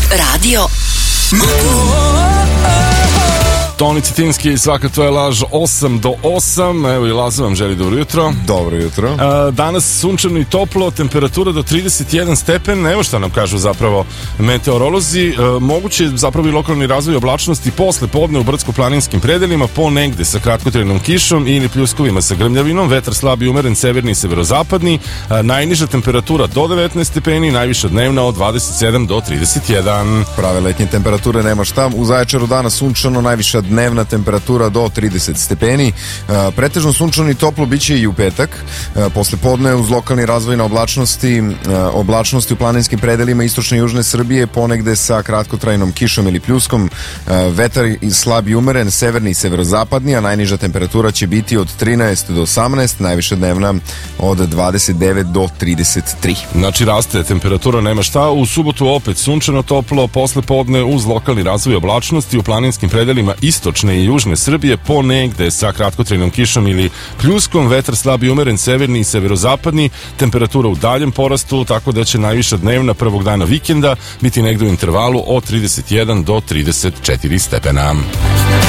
Radio Magnum. Toni Cetinski, svaka to je laž, 8 do 8. Evo i Laza vam želi dobro jutro. Dobro jutro. Danas sunčano i toplo, temperatura do 31 stepen. Evo šta nam kažu zapravo meteorolozi. Moguće je zapravo i lokalni razvoj oblačnosti posle podne u brdsko-planinskim predelima, ponegde sa kratkotrajnom kišom ili pljuskovima sa grmljavinom. Vetar slab i umeren severni i severozapadni. Najniža temperatura do 19 stepeni, najviša dnevna od 27 do 31. Prave letnje temperature nema šta. U Zaječaru danas sunčano, najviša dnevna temperatura do 30 stepeni. Pretežno sunčano i toplo biće i u petak. Posle podne uz lokalni razvoj na oblačnosti u planinskim predelima istočne i južne Srbije, ponegde sa kratkotrajnom kišom ili pljuskom. Vetar slab i umeren, severni i severozapadni, a najniža temperatura će biti od 13 do 18, najviša dnevna od 29 do 33. Znači raste temperatura, nema šta. U subotu opet sunčano toplo, posle podne uz lokalni razvoj oblačnosti u planinskim predelima istočne i južne Srbije, ponegde sa kratkotrajnom kišom ili pljuskom. Vetar slab i umeren, severni i severozapadni, temperatura u daljem porastu, tako da će najviša dnevna prvog dana vikenda biti negde u intervalu od 31 do 34 stepena.